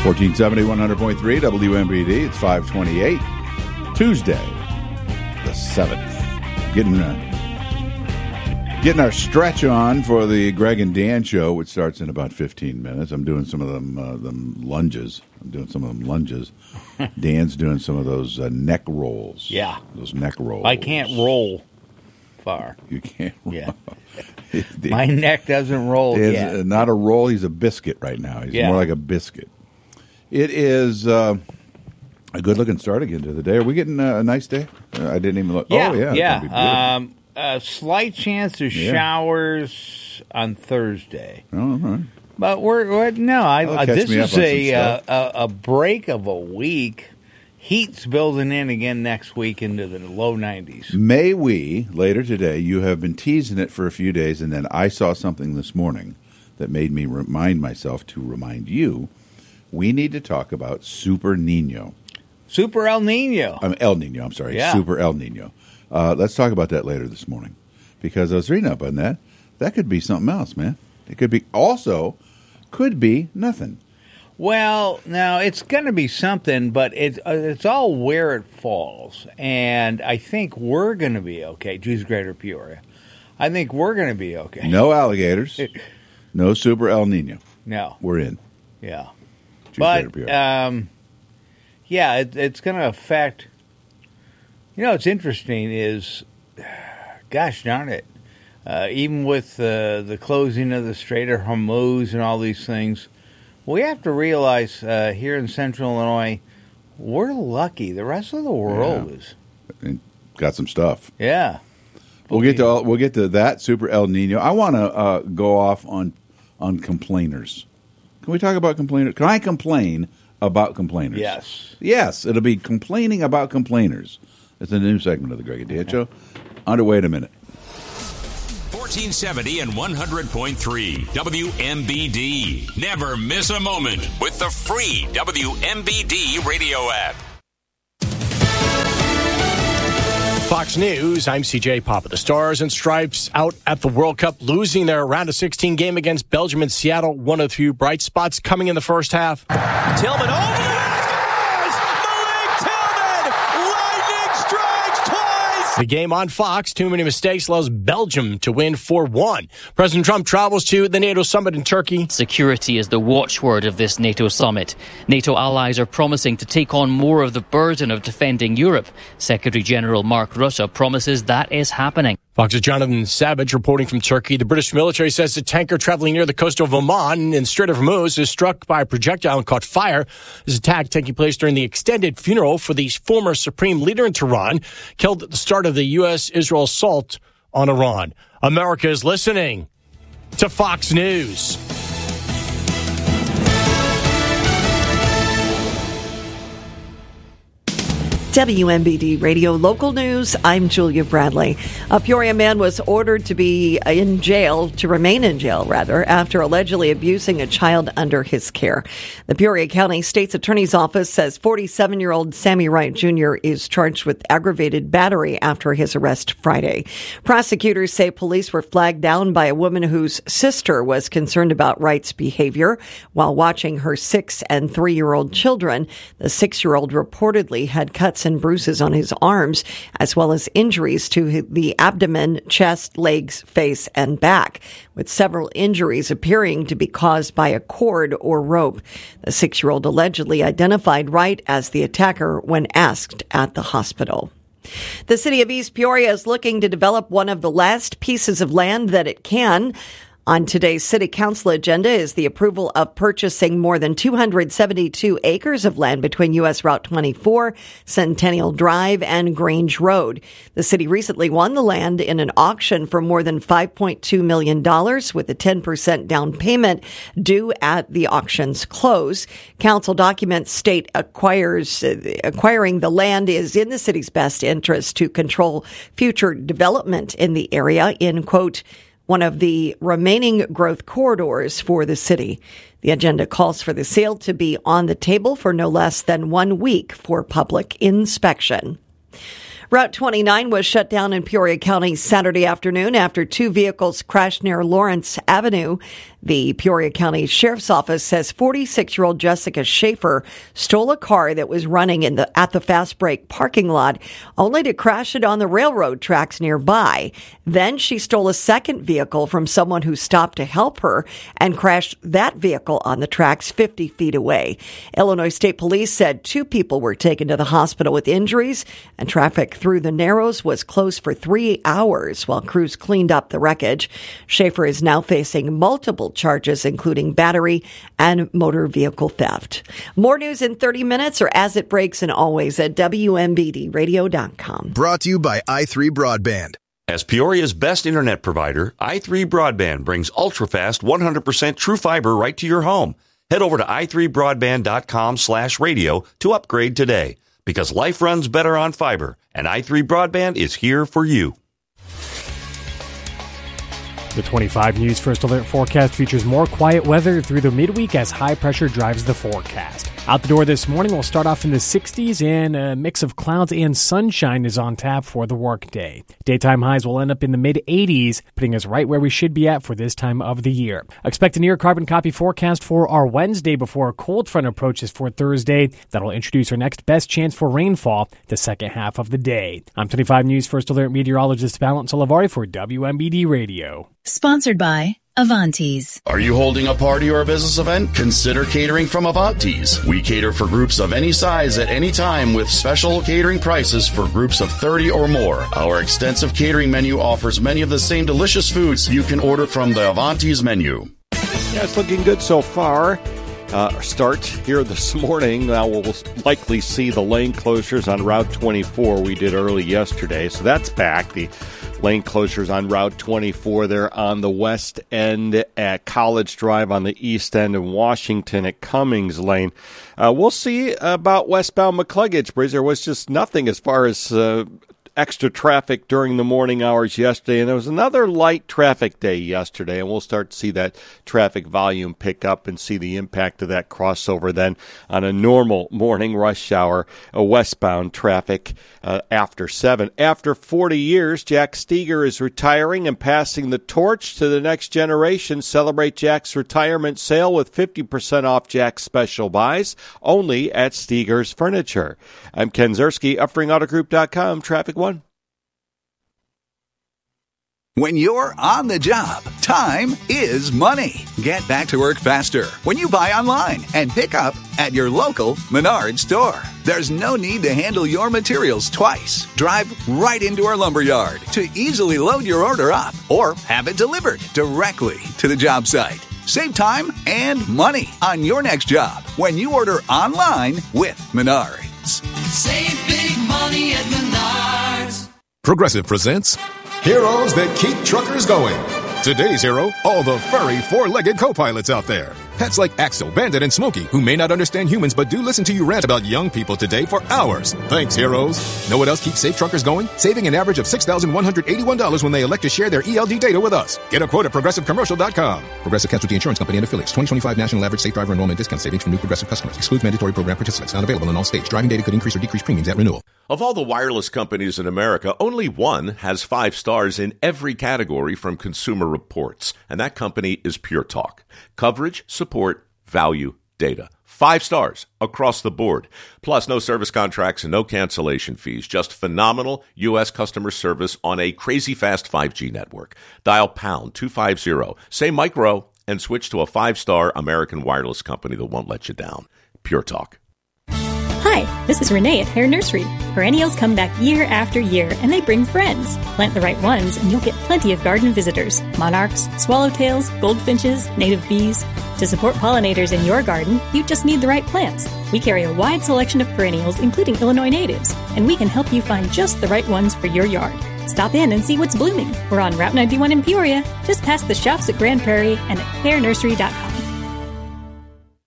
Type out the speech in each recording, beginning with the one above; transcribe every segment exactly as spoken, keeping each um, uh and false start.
fourteen seventy, one hundred point three W M B D. It's five twenty-eight, Tuesday, the seventh. Getting uh, getting our stretch on for the Greg and Dan show, which starts in about fifteen minutes. I'm doing some of them, uh, them lunges. I'm doing some of them lunges. Dan's doing some of those uh, neck rolls. Yeah. Those neck rolls. I can't roll far. You can't roll. Yeah. My neck doesn't roll Dan's yet. uh, not a roll. He's a biscuit right now. He's Yeah. more like a biscuit. It is uh, a good-looking start again to the day. Are we getting uh, a nice day? Uh, I didn't even look. Yeah, oh, yeah. it's gonna be beautiful. yeah. Um, a slight chance of Yeah. showers on Thursday. Oh, all right. But we're, we're no, I, That'll uh, catch this me up is on some a, uh, stuff. a a break of a week. Heat's building in again next week into the low nineties. May we, later today, you have been teasing it for a few days, and then I saw something this morning that made me remind myself to remind you, we need to talk about Super Nino. Super El Nino. Um, El Nino, I'm sorry. Yeah. Super El Nino. Uh, let's talk about that later this morning, because I was reading up on that. That could be something else, man. It could be also, could be nothing. Well, now it's going to be something, but it's uh, it's all where it falls, and I think we're going to be okay. Jews Greater Peoria. I think we're going to be okay. No alligators. No Super El Nino. No. We're in. Yeah. Jews Greater But Peoria. um, yeah, it, it's going to affect. You know, what's interesting is, gosh darn it, uh, even with uh, the closing of the Strait of Hormuz and all these things. We have to realize uh, here in Central Illinois, we're lucky. The rest of the world Yeah. is, And got some stuff. yeah. We'll get to all, we'll get to that Super El Nino. I want to uh, go off on on complainers. Can we talk about complainers? Can I complain about complainers? Yes. Yes, it'll be complaining about complainers. It's a new segment of the Greg and Dan Show. Underway in a minute. fourteen seventy and one hundred point three W M B D. Never miss a moment with the free W M B D radio app. Fox News, I'm C J Papa. The Stars and Stripes out at the World Cup, losing their round of sixteen game against Belgium in Seattle. One of the few bright spots coming in the first half. Tillman over the scores! Malik Tillman! Lightning strikes twice! The game on Fox, too many mistakes, allows Belgium to win four one. President Trump travels to the NATO summit in Turkey. Security is the watchword of this NATO summit. NATO allies are promising to take on more of the burden of defending Europe. Secretary General Mark Rutte promises that is happening. Fox's Jonathan Savage reporting from Turkey. The British military says a tanker traveling near the coast of Oman in Strait of Hormuz is struck by a projectile and caught fire. This attack taking place during the extended funeral for the former supreme leader in Tehran, killed at the start of the U S Israel assault on Iran. America is listening to Fox News. W M B D Radio Local News, I'm Julia Bradley. A Peoria man was ordered to be in jail, to remain in jail, rather, after allegedly abusing a child under his care. The Peoria County State's Attorney's Office says forty-seven-year-old Sammy Wright Junior is charged with aggravated battery after his arrest Friday. Prosecutors say police were flagged down by a woman whose sister was concerned about Wright's behavior while watching her six- and three-year-old children. The six-year-old reportedly had cuts and bruises on his arms, as well as injuries to the abdomen, chest, legs, face, and back, with several injuries appearing to be caused by a cord or rope. The six-year-old allegedly identified Wright as the attacker when asked at the hospital. The city of East Peoria is looking to develop one of the last pieces of land that it can. On today's City Council agenda is the approval of purchasing more than two hundred seventy-two acres of land between U S Route twenty-four, Centennial Drive, and Grange Road. The city recently won the land in an auction for more than five point two million dollars, with a ten percent down payment due at the auction's close. Council documents state acquires, uh, acquiring the land is in the city's best interest to control future development in the area in, quote, one of the remaining growth corridors for the city. The agenda calls for the sale to be on the table for no less than one week for public inspection. Route twenty-nine was shut down in Peoria County Saturday afternoon after two vehicles crashed near Lawrence Avenue. The Peoria County Sheriff's Office says forty-six-year-old Jessica Schaefer stole a car that was running in the at the Fast Break parking lot, only to crash it on the railroad tracks nearby. Then she stole a second vehicle from someone who stopped to help her and crashed that vehicle on the tracks fifty feet away. Illinois State Police said two people were taken to the hospital with injuries, and traffic through the Narrows was closed for three hours while crews cleaned up the wreckage. Schaefer is now facing multiple charges, including battery and motor vehicle theft. More news in thirty minutes or as it breaks, and always at W M B D radio dot com. Brought to you by i three Broadband. As Peoria's best internet provider, i three Broadband brings ultra-fast one hundred percent true fiber right to your home. Head over to i three broadband dot com slash radio to upgrade today, because life runs better on fiber, and i three Broadband is here for you. The twenty-five News First Alert forecast features more quiet weather through the midweek as high pressure drives the forecast. Out the door this morning, we'll start off in the sixties, and a mix of clouds and sunshine is on tap for the workday. Daytime highs will end up in the mid-eighties, putting us right where we should be at for this time of the year. Expect a near carbon copy forecast for our Wednesday before a cold front approaches for Thursday. That'll introduce our next best chance for rainfall the second half of the day. I'm twenty-five News First Alert meteorologist Valent Olivari for W M B D Radio. Sponsored by Avantes. Are you holding a party or a business event? Consider catering from Avantes. We cater for groups of any size at any time with special catering prices for groups of thirty or more. Our extensive catering menu offers many of the same delicious foods you can order from the Avantes menu. Yeah, it's looking good so far. Uh, start here this morning. Now we'll likely see the lane closures on Route twenty-four we did early yesterday, so that's back. The lane closures on Route twenty-four there on the west end at College Drive, on the east end in Washington at Cummings Lane. Uh, we'll see about westbound McCluggage Bridge. There was just nothing as far as uh, extra traffic during the morning hours yesterday, and there was another light traffic day yesterday, and we'll start to see that traffic volume pick up and see the impact of that crossover then on a normal morning rush hour, a westbound traffic uh, after seven. After forty years, Jack Steger is retiring and passing the torch to the next generation. Celebrate Jack's retirement sale with fifty percent off Jack's special buys, only at Steger's Furniture. I'm Ken Zerski, Uppering Auto Group dot com, Traffic One. When you're on the job, time is money. Get back to work faster when you buy online and pick up at your local Menards store. There's no need to handle your materials twice. Drive right into our lumberyard to easily load your order up or have it delivered directly to the job site. Save time and money on your next job when you order online with Menards. Save big money at Menards. Progressive presents Heroes That Keep Truckers Going. Today's hero, all the furry four-legged co-pilots out there. Pets like Axel, Bandit, and Smokey, who may not understand humans but do listen to you rant about young people today for hours. Thanks, heroes. Know what else keeps safe truckers going? Saving an average of six thousand one hundred eighty-one dollars when they elect to share their E L D data with us. Get a quote at Progressive Commercial dot com. Progressive Casualty Insurance Company and Affiliates. twenty twenty-five National Average Safe Driver Enrollment Discount Savings from new Progressive customers. Excludes mandatory program participants. Not available in all states. Driving data could increase or decrease premiums at renewal. Of all the wireless companies in America, only one has five stars in every category from Consumer Reports, and that company is Pure Talk. Coverage, support, value, data. Five stars across the board. Plus, no service contracts and no cancellation fees. Just phenomenal U S customer service on a crazy fast five G network. Dial pound two fifty, say micro, and switch to a five-star American wireless company that won't let you down. Pure Talk. Hi, this is Renee at Hare Nursery. Perennials come back year after year, and they bring friends. Plant the right ones, and you'll get plenty of garden visitors. Monarchs, swallowtails, goldfinches, native bees. To support pollinators in your garden, you just need the right plants. We carry a wide selection of perennials, including Illinois natives, and we can help you find just the right ones for your yard. Stop in and see what's blooming. We're on Route ninety-one in Peoria, just past the shops at Grand Prairie and at hare nursery dot com.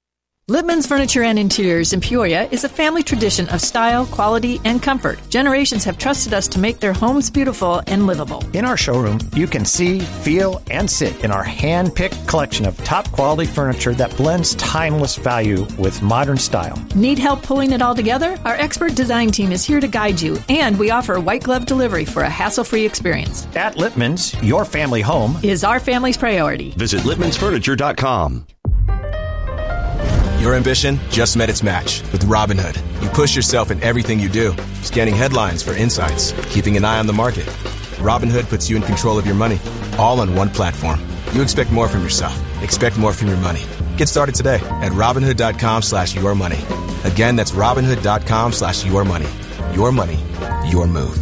Lippman's Furniture and Interiors in Peoria is a family tradition of style, quality, and comfort. Generations have trusted us to make their homes beautiful and livable. In our showroom, you can see, feel, and sit in our hand-picked collection of top-quality furniture that blends timeless value with modern style. Need help pulling it all together? Our expert design team is here to guide you, and we offer white glove delivery for a hassle-free experience. At Lippman's, your family home is our family's priority. Visit Lippmans Furniture dot com. Your ambition just met its match with Robinhood. You push yourself in everything you do, scanning headlines for insights, keeping an eye on the market. Robinhood puts you in control of your money, all on one platform. You expect more from yourself. Expect more from your money. Get started today at Robinhood.com slash your money. Again, that's Robinhood.com slash your money. Your money, your move.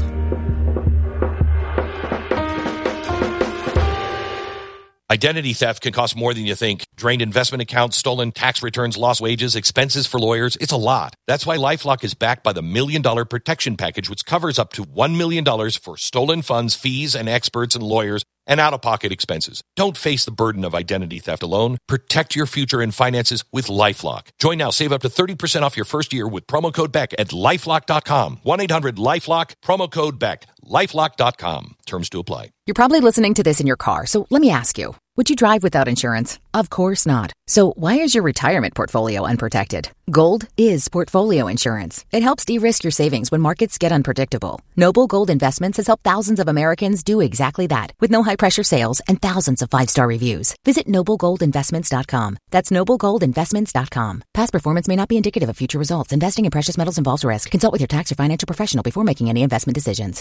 Identity theft can cost more than you think. Drained investment accounts, stolen tax returns, lost wages, expenses for lawyers. It's a lot. That's why LifeLock is backed by the Million Dollar Protection Package, which covers up to one million dollars for stolen funds, fees, and experts and lawyers, and out-of-pocket expenses. Don't face the burden of identity theft alone. Protect your future and finances with LifeLock. Join now. Save up to thirty percent off your first year with promo code Beck at LifeLock dot com. one eight hundred LifeLock, promo code Beck. LifeLock dot com. Terms to apply. You're probably listening to this in your car, so let me ask you. Would you drive without insurance? Of course not. So why is your retirement portfolio unprotected? Gold is portfolio insurance. It helps de-risk your savings when markets get unpredictable. Noble Gold Investments has helped thousands of Americans do exactly that with no high-pressure sales and thousands of five-star reviews. Visit noble gold investments dot com. That's noble gold investments dot com. Past performance may not be indicative of future results. Investing in precious metals involves risk. Consult with your tax or financial professional before making any investment decisions.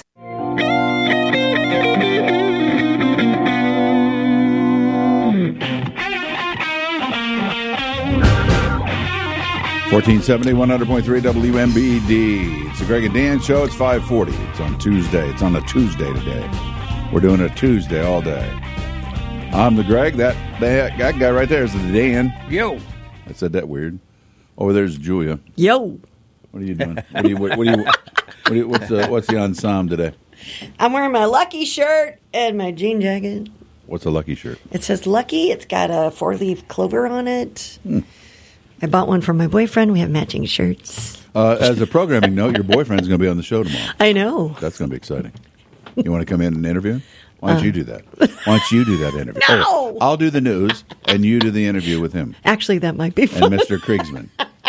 fourteen seventy, one hundred point three W M B D. It's the Greg and Dan Show. It's five forty. It's on Tuesday. It's on a Tuesday today. We're doing a Tuesday all day. I'm the Greg. That, that, that guy right there is the Dan. Yo. I said that weird. Over there's Julia. Yo. What are you doing? What are you? What, what are you? What are you what's the What's the ensemble today? I'm wearing my Lucky shirt and my jean jacket. What's a Lucky shirt? It says Lucky. It's got a four-leaf clover on it. Hmm. I bought one for my boyfriend. We have matching shirts. Uh, as a programming note, your boyfriend's going to be on the show tomorrow. I know. That's going to be exciting. You want to come in and interview him? Why don't uh, you do that? Why don't you do that interview? No! Oh, I'll do the news, and you do the interview with him. Actually, that might be fun. And Mister Kriegsman.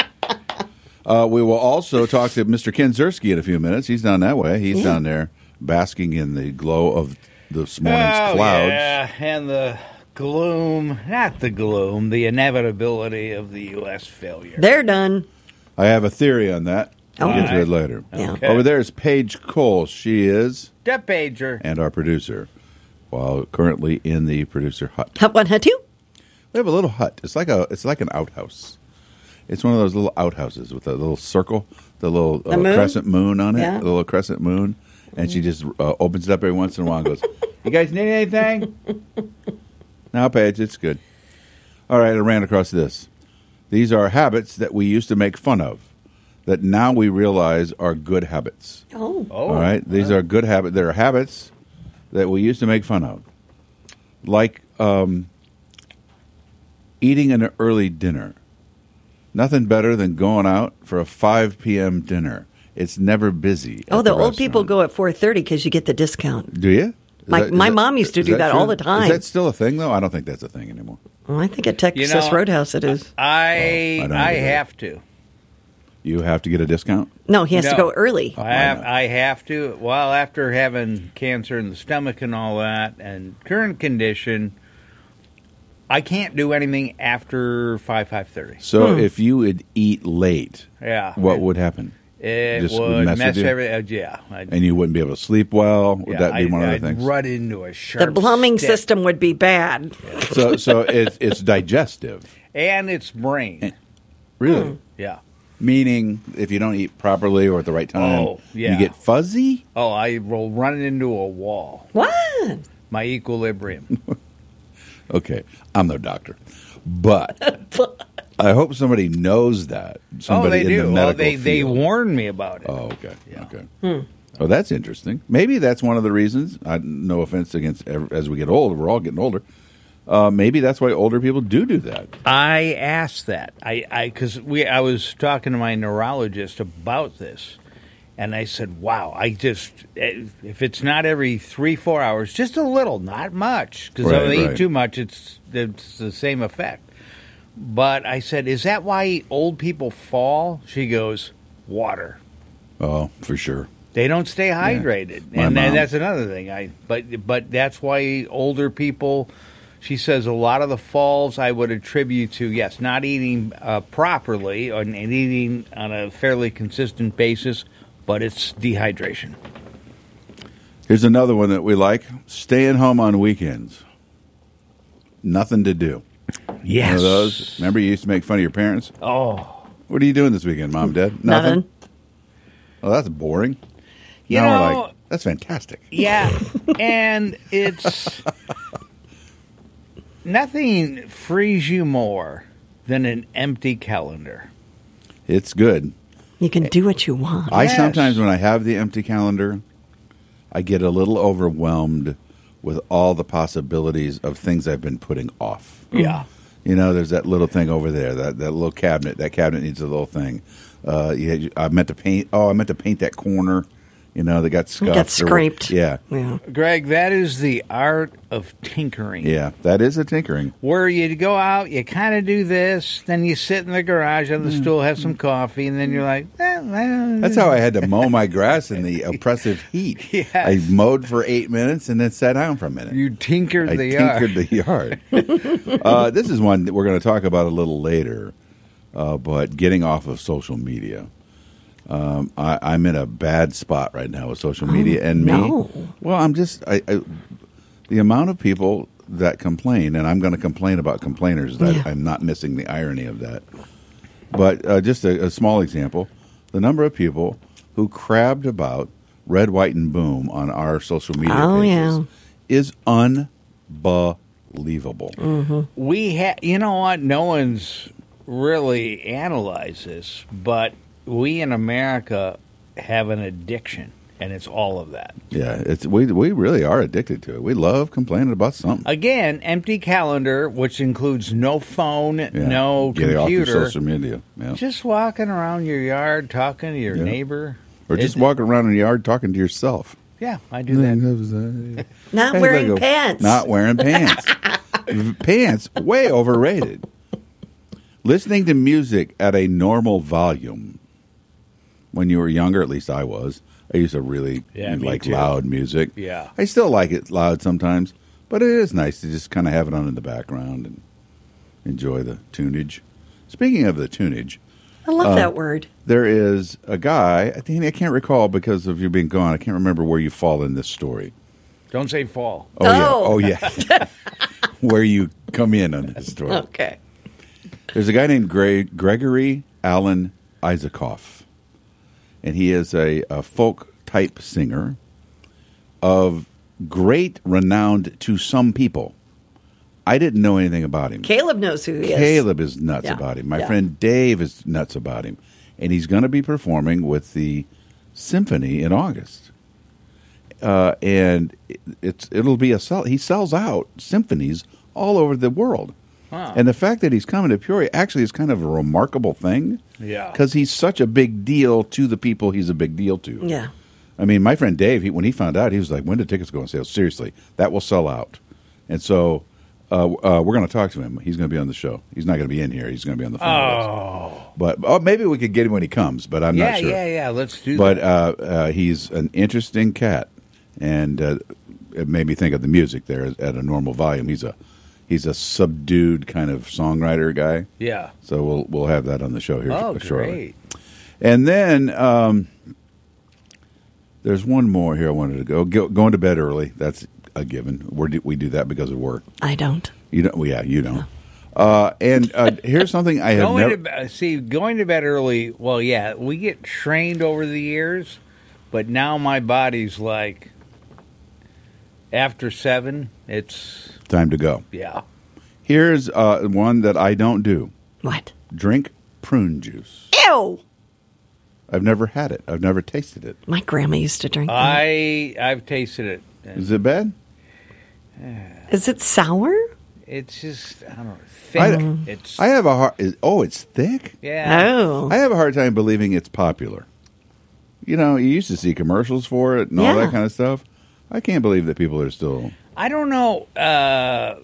Uh, we will also talk to Mister Ken Zerski in a few minutes. He's down that way. He's yeah. down there basking in the glow of this morning's oh, clouds. Yeah, and the gloom, not the gloom, the inevitability of the U S failure. They're done. I have a theory on that. I'll All get to right. it later. Okay. Over there is Paige Cole. She is Step Pager. And our producer, while currently in the producer hut. Hut one, hut two? We have a little hut. It's like a it's like an outhouse. It's one of those little outhouses with a little circle, the little uh, moon? crescent moon on it, Yeah. a little crescent moon. And she just uh, opens it up every once in a while and goes, "You guys need anything?" "No, Paige, it's good." All right, I ran across this. These are habits that we used to make fun of, that now we realize are good habits. Oh. Oh. All right, these are good habits. There are habits that we used to make fun of, like um, eating an early dinner. Nothing better than going out for a five p.m. dinner. It's never busy. Oh, at the, the old restaurant. people go at four thirty because you get the discount. Do you? Is My, that- is my that- mom used to is do that, true? all the time. Is that still a thing, though? I don't think that's a thing anymore. Well, I think at Texas You know, Roadhouse it is. I Oh, I don't I do that. have to. You have to get a discount? No, he has to No. go early. I have, I have to. Well, after having cancer in the stomach and all that, and current condition, I can't do anything after five five thirty. So Hmm. if you would eat late, Yeah. what would happen? It Just would mess mess, with you? every. Uh, yeah, I'd, And you wouldn't be able to sleep well? Would yeah, that be I'd, one of the I'd things? run into a sharp The plumbing stick. system would be bad. So, so it's, it's digestive. and its brain. Really? Hmm. Yeah. Meaning, if you don't eat properly or at the right time, Oh, yeah. you get fuzzy? Oh, I will run into a wall. What? My equilibrium. Okay, I'm no doctor. But I hope somebody knows that. Somebody oh, they in do. the Well, medical they, they field. warned me about it. Oh, okay. Yeah. Okay. Hmm. Oh, that's interesting. Maybe that's one of the reasons. I, no offense against, ev- as we get older, we're all getting older. Uh, maybe that's why older people do do that. I asked that. I because we I was talking to my neurologist about this, and I said, "Wow, I just if it's not every three four hours, just a little, not much, because Right, if I right. eat too much, it's it's the same effect." But I said, "Is that why old people fall?" She goes, "Water. Oh, for sure. They don't stay hydrated, My and mom. that's another thing. I but but that's why older people." She says a lot of the falls I would attribute to, yes, not eating uh, properly and, and eating on a fairly consistent basis, but it's dehydration. Here's another one that we like: staying home on weekends. Nothing to do. Yes. One of those. Remember, you used to make fun of your parents. Oh, what are you doing this weekend, Mom, Dad? Nothing. Oh, that's boring. You now we're know- like, that's fantastic. yeah, and it's nothing frees you more than an empty calendar. It's good. You can do what you want. I Yes. sometimes, when I have the empty calendar, I get a little overwhelmed with all the possibilities of things I've been putting off. Yeah. You know, there's that little thing over there, that, that little cabinet. That cabinet needs a little thing. Uh, you, I meant to paint. Oh, I meant to paint that corner. You know, they got scuffed. got or- scraped. yeah, Yeah. Greg, that is the art of tinkering. yeah. That is a tinkering. Where you go out, you kind of do this, then you sit in the garage on the stool, have some coffee, and then you're like, eh, eh. That's how I had to mow my grass in the oppressive heat. Yes. I mowed for eight minutes and then sat down for a minute. You tinkered I the yard. tinkered the yard. uh, this is one that we're going to talk about a little later, uh, but getting off of social media. Um, I, I'm in a bad spot right now with social media Oh, and me. no. Well, I'm just I, I, the amount of people that complain, and I'm going to complain about complainers. That Yeah. I'm not missing the irony of that. But uh, just a, a small example: the number of people who crabbed about Red, White, and Boom on our social media Oh, pages yeah. is unbelievable. Mm-hmm. We ha- you know what? No one's really analyzed this, but we in America have an addiction, and it's all of that. Yeah, it's we we really are addicted to it. We love complaining about something. Again, empty calendar, which includes no phone, Yeah. no Getting off your computer. social media. Yeah. Just walking around your yard, talking to your Yeah. neighbor. Or just It- walking around in the yard talking to yourself. Yeah, I do that. Not Hey, wearing look, pants. Not wearing pants. Pants, way overrated. Listening to music at a normal volume. When you were younger, at least I was. I used to really Yeah, me like too. loud music. Yeah. I still like it loud sometimes, but it is nice to just kind of have it on in the background and enjoy the tunage. Speaking of the tunage, I love uh, that word. there is a guy, I think I can't recall because of you being gone. I can't remember where you fall in this story. Don't say fall. Oh, yeah. Oh, yeah. Where you come in on this story. Okay. There's a guy named Gre- Gregory Alan Isaacoff, and he is a, a folk-type singer of great renowned to some people. I didn't know anything about him. Caleb knows who he is. Caleb is nuts Yeah. about him. My Yeah. friend Dave is nuts about him. And he's going to be performing with the symphony in August. Uh, and it- it's it'll be a sell. He sells out symphonies all over the world. Wow. And the fact that he's coming to Peoria actually is kind of a remarkable thing. Yeah. Because he's such a big deal to the people he's a big deal to. Yeah. I mean, my friend Dave, he, when he found out, he was like, when did tickets go on sale? Seriously, that will sell out. And so uh, uh, we're going to talk to him. He's going to be on the show. He's not going to be in here. He's going to be on the phone with us. Oh. But oh, maybe we could get him when he comes, but I'm yeah, not sure. yeah, yeah. Let's do But that. uh, uh, he's an interesting cat, and uh, it made me think of the music there at a normal volume. He's a he's a subdued kind of songwriter guy. Yeah. So we'll we'll have that on the show here Oh, shortly. great. And then um, there's one more here I wanted to go. go. Going to bed early, that's a given. We're, we do that because of work. I don't. You don't? Well, yeah, you don't. Uh, and uh, here's something I have Going never... to be- see, going to bed early. Well, yeah, we get trained over the years, but now my body's like, after seven, it's Time to go. yeah. Here's uh, one that I don't do. What? Drink prune juice. Ew. I've never had it. I've never tasted it. My grandma used to drink that. I I've tasted it. Is it bad? Is it sour? It's just, I don't know, thick. I, it's, I have a hard. is- Oh, it's thick. yeah. Oh. I have a hard time believing it's popular. You know, you used to see commercials for it and all Yeah. that kind of stuff. I can't believe that people are still. I don't know uh,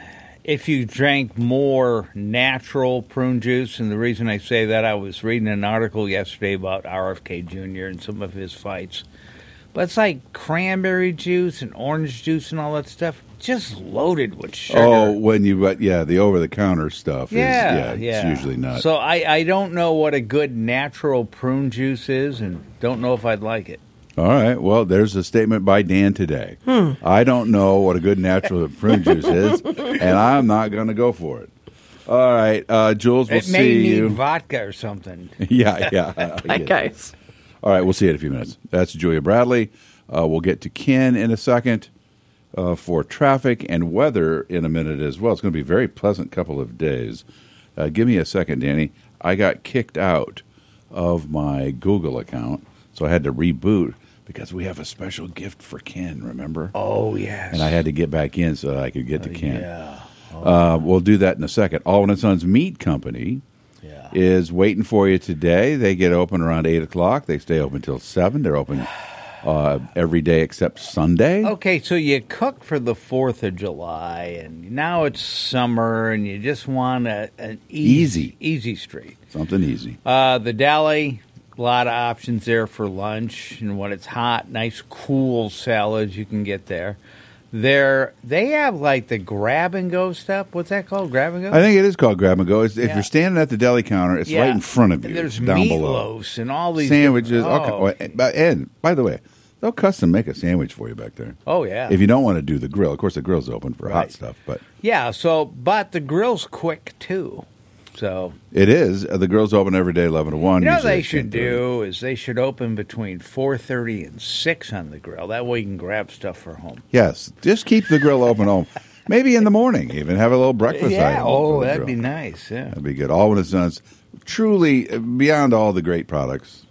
if you drank more natural prune juice, and the reason I say that, I was reading an article yesterday about R F K Junior and some of his fights. But it's like cranberry juice and orange juice and all that stuff, just loaded with sugar. Oh, when you, but yeah, the over the counter stuff. yeah, is, yeah, yeah. it's usually not. So I, I don't know what a good natural prune juice is, and don't know if I'd like it. All right. Well, there's a statement by Dan today. Hmm. I don't know what a good natural prune juice is, and I'm not going to go for it. All right, uh, Jules, we'll it may see need you. vodka or something. yeah, yeah. Hi, guys. All right, we'll see you in a few minutes. That's Julia Bradley. Uh, we'll get to Ken in a second uh, for traffic and weather in a minute as well. It's going to be a very pleasant couple of days. Uh, give me a second, Danny. I got kicked out of my Google account, so I had to reboot because we have a special gift for Ken, remember? Oh, yes. And I had to get back in so that I could get to Ken. Yeah. Uh, we'll do that in a second. Alwyn and Sons Meat Company Yeah. is waiting for you today. They get open around eight o'clock. They stay open until seven. They're open uh, every day except Sunday. Okay, so you cook for the fourth of July, and now it's summer, and you just want a, an easy, Easy. easy street. Something easy. Uh, the deli, a lot of options there for lunch, and when it's hot, nice cool salads you can get there. They're, they have like the grab and go stuff. What's that called? Grab and go? I think it is called grab and go. It's, If Yeah. you're standing at the deli counter, it's Yeah. right in front of you. And there's down meatloafs below. and all these sandwiches. different- all ki- oh. well, and by the way, they'll custom make a sandwich for you back there. Oh, yeah. If you don't want to do the grill, of course the grill's open for hot Right. stuff, but Yeah, so, but the grill's quick too. So, it is. Uh, the grill's open every day, eleven to one. you know what usually they at should ten thirty. do is they should open between four thirty and six on the grill. That way you can grab stuff for home. Yes, just keep the grill open home. Maybe in the morning, even have a little breakfast Yeah, item. oh, for the that'd grill. be nice, yeah. That'd be good. Alwyn and Sons, truly, uh, beyond all the great products,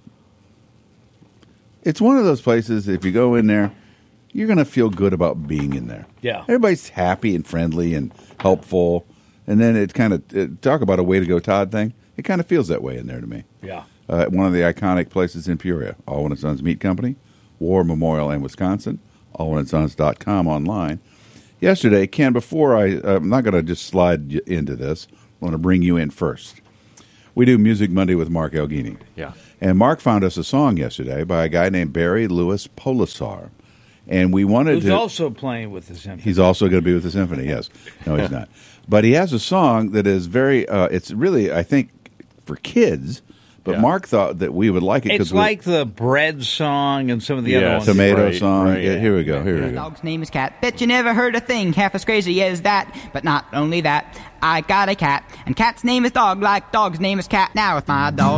it's one of those places, if you go in there, you're going to feel good about being in there. Yeah. Everybody's happy and friendly and helpful. And then it kind of, uh, talk about a way to go Todd thing, it kind of feels that way in there to me. Yeah. Uh, one of the iconic places in Peoria, Alwyn and Sons Meat Company, War Memorial in Wisconsin, alwyn and sons dot com online. Yesterday, Ken, before I, uh, I'm not going to just slide y- into this, I want to bring you in first. We do Music Monday with Mark Elgini. Yeah. And Mark found us a song yesterday by a guy named Barry Lewis Polisar. And we wanted Who's to. also playing with the symphony. He's also going to be with the symphony, yes. No, he's not. But he has a song that is very, uh, it's really, I think, for kids. But Yeah. Mark thought that we would like it It's because like the bread song and some of the other Yeah, ones. tomato Right, song. right. Yeah, here we go. Here we go. Dog's name is Cat. Bet you never heard a thing half as crazy as that. But not only that, I got a cat, and cat's name is Dog, like dog's name is Cat. Now with my dog.